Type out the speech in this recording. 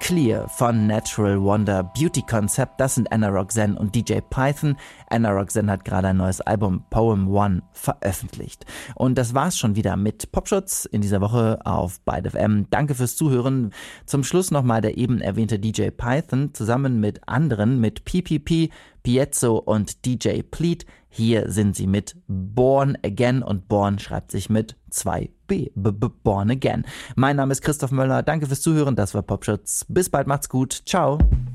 Clear von Natural Wonder, Beauty Concept, das sind Anna Roxanne und DJ Python. Anna Roxanne hat gerade ein neues Album Poem One veröffentlicht. Und das war's schon wieder mit Popschutz in dieser Woche auf Byte FM. Danke fürs Zuhören. Zum Schluss nochmal der eben erwähnte DJ Python zusammen mit anderen, mit PPP, Piezo und DJ Pleat. Hier sind sie mit Born Again und Born schreibt sich mit 2B. Born Again. Mein Name ist Christoph Möller. Danke fürs Zuhören. Das war Popschutz. Bis bald. Macht's gut. Ciao.